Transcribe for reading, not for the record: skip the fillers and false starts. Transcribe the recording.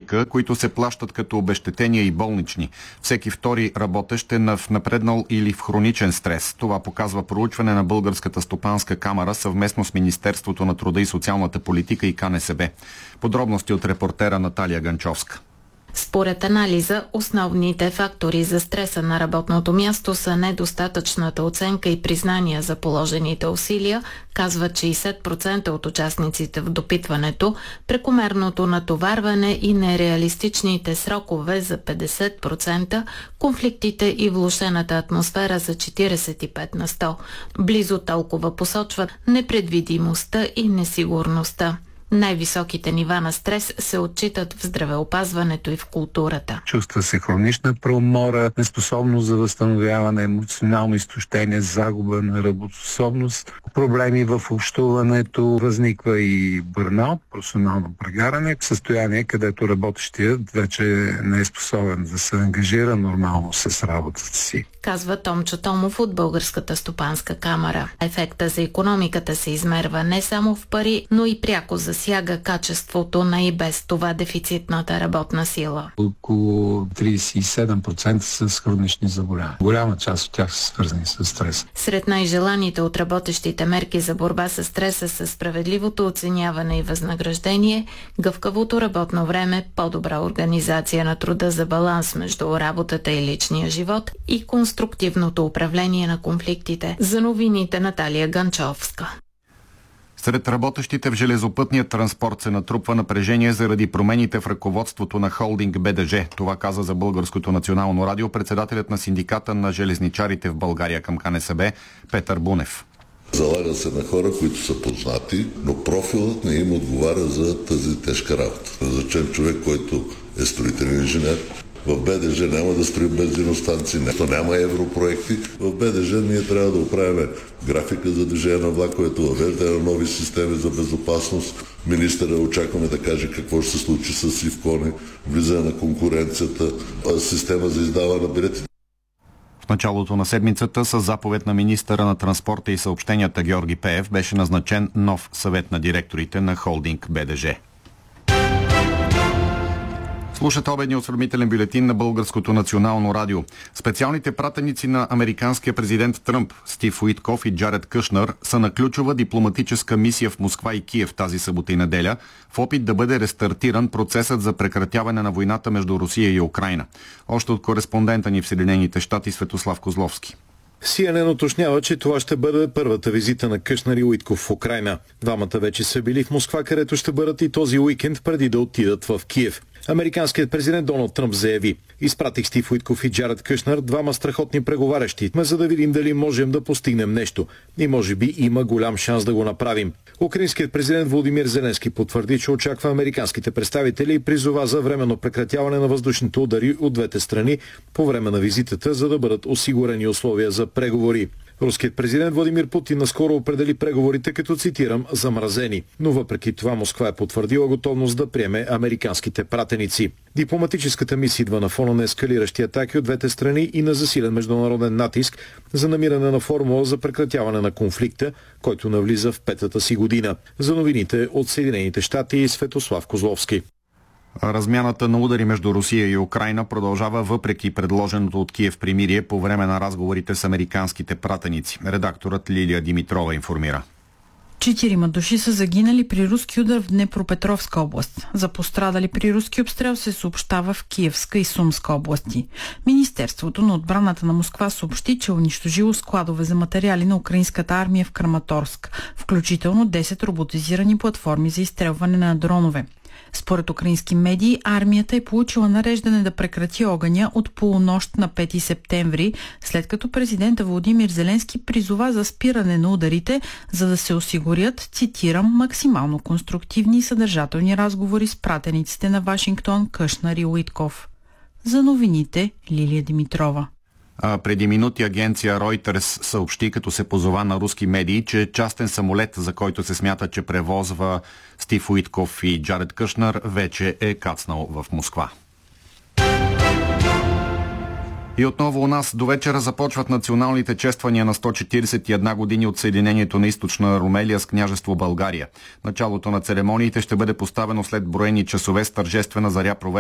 графика, които се плащат като обезщетения и болнични. Всеки втори работещ е в напреднал или в хроничен стрес. Това показва проучване на Българската стопанска камара съвместно с Министерството на труда и социалната политика и КНСБ. Подробности от репортера Наталия Ганчовска. Според анализа, основните фактори за стреса на работното място са недостатъчната оценка и признания за положените усилия, казват 60% от участниците в допитването, прекомерното натоварване и нереалистичните срокове за 50%, конфликтите и влошената атмосфера за 45%. Близо толкова посочват непредвидимостта и несигурността. Най-високите нива на стрес се отчитат в здравеопазването и в културата. Чувства се хронична преумора, неспособност за възстановяване, емоционално изтощение, загуба на работоспособност, проблеми в общуването, възниква и бърнаут, професионално прегаране, състояние, където работещият вече не е способен да се ангажира нормално с работата си. Казва Томчо Томов от Българската стопанска камара. Ефекта за икономиката се измерва не само в пари, но и пряко засяга качеството на и без това дефицитната работна сила. Около 37% са с хронични заболявания. Голяма част от тях са свързани с стрес. Сред най-желаните от работещите мерки за борба с стреса са справедливото оценяване и възнаграждение, гъвкавото работно време, по-добра организация на труда за баланс между работата и личния живот и конструктивното управление на конфликтите. За новините Наталия Ганчовска. Сред работещите в железопътния транспорт се натрупва напрежение заради промените в ръководството на холдинг БДЖ. Това каза за Българското национално радио председателят на синдиката на железничарите в България към КНСБ Петър Бунев. Залага се на хора, които са познати, но профилът не им отговаря за тази тежка работа. Назначен човек, който е строителен инженер. В БДЖ няма да строим бензиностанции, няма европроекти. В БДЖ ние трябва да оправим графика за движение на влаковете, въвеждане на нови системи за безопасност. Министъра очакваме да каже какво ще се случи с Сивкони, влизане на конкуренцията, система за издаване на билети. В началото на седмицата с заповед на министъра на транспорта и съобщенията Георги Пеев беше назначен нов съвет на директорите на холдинг БДЖ. Слушате обедния осведомителен бюлетин на Българското национално радио. Специалните пратеници на американския президент Тръмп, Стив Уитков и Джаред Кушнър, са на ключова дипломатическа мисия в Москва и Киев тази събота и неделя, в опит да бъде рестартиран процесът за прекратяване на войната между Русия и Украйна. Още от кореспондента ни в Съединените щати Светослав Козловски. CNN уточнява, че това ще бъде първата визита на Кушнър и Уитков в Украйна. Двамата вече са били в Москва, където ще бъдат и този уикенд преди да отидат в Киев. Американският президент Доналд Тръмп заяви: изпратих Стив Уитков и Джаред Кушнър, двама страхотни преговарящи, за да видим дали можем да постигнем нещо. И може би има голям шанс да го направим. Украинският президент Володимир Зеленски потвърди, че очаква американските представители и призова за временно прекратяване на въздушните удари от двете страни по време на визитата, за да бъдат осигурени условия за преговори. Руският президент Владимир Путин наскоро определи преговорите като, цитирам, замразени. Но въпреки това Москва е потвърдила готовност да приеме американските пратеници. Дипломатическата мисия идва на фона на ескалиращи атаки от двете страни и на засилен международен натиск за намиране на формула за прекратяване на конфликта, който навлиза в петата си година. За новините от Съединените щати Светослав Козловски. Размяната на удари между Русия и Украйна продължава въпреки предложеното от Киев примирие по време на разговорите с американските пратеници. Редакторът Лилия Димитрова информира. 4 души са загинали при руски удар в Днепропетровска област. За пострадали при руски обстрел се съобщава в Киевска и Сумска области. Министерството на отбраната на Москва съобщи, че унищожило складове за материали на украинската армия в Краматорск, включително 10 роботизирани платформи за изстрелване на дронове. Според украински медии, армията е получила нареждане да прекрати огъня от полунощ на 5 септември, след като президента Володимир Зеленски призова за спиране на ударите, за да се осигурят, цитирам, максимално конструктивни и съдържателни разговори с пратениците на Вашингтон, Кушнър и Уитков. За новините Лилия Димитрова. Преди минути агенция Reuters съобщи, като се позова на руски медии, че частен самолет, за който се смята, че превозва Стив Уитков и Джаред Кушнър, вече е кацнал в Москва. И отново у нас до вечера започват националните чествания на 141 години от съединението на източна Румелия с княжество България. Началото на церемониите ще бъде поставено след броени часове с тържествена заря